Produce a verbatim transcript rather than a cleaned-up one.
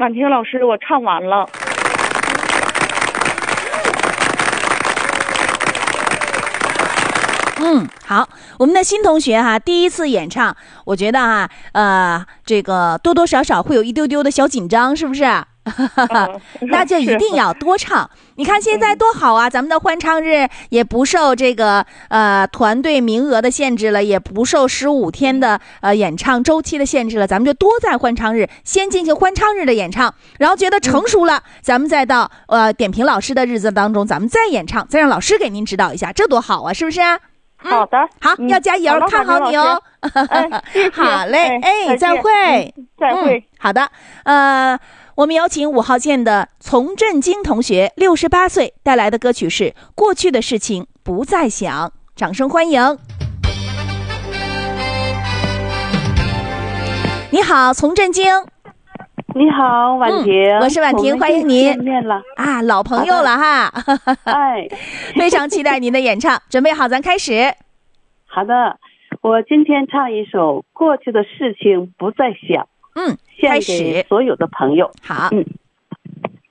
婉婷老师，我唱完了。 嗯，好，我们的新同学哈，第一次演唱，我觉得哈，呃，这个多多少少会有一丢丢的小紧张，是不是？嗯、那就一定要多唱。你看现在多好啊，咱们的欢唱日也不受这个呃团队名额的限制了，也不受十五天的呃演唱周期的限制了，咱们就多在欢唱日先进行欢唱日的演唱，然后觉得成熟了，咱们再到呃点评老师的日子当中，咱们再演唱，再让老师给您指导一下，这多好啊，是不是？ 好的， 好，要加油，看好你哦。好嘞，哎，再会， 再会。 好的，呃，我们有请五号线的丛振金同学，六十八岁，带来的歌曲是《过去的事情不再想》，掌声欢迎。你好，丛振金。 你好，婉婷、 嗯，我是婉婷，欢迎您。 见面了啊，老朋友了哈。 哎， 非常期待您的演唱，准备好咱开始。 好的，我今天唱一首《过去的事情不再想》， 嗯， 献给所有的朋友。 好， 嗯。